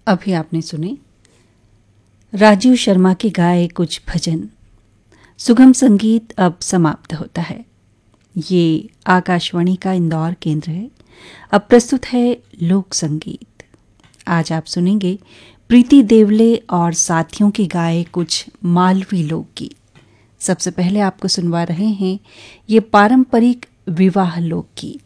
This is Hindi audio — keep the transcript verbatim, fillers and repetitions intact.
अभी आपने सुने राजीव शर्मा के गाए कुछ भजन। सुगम संगीत अब समाप्त होता है। ये आकाशवाणी का इंदौर केंद्र है। अब प्रस्तुत है लोक संगीत। आज आप सुनेंगे प्रीति देवले और साथियों के गाए कुछ मालवी लोकगीत। सबसे पहले आपको सुनवा रहे हैं ये पारंपरिक विवाह लोकगीत।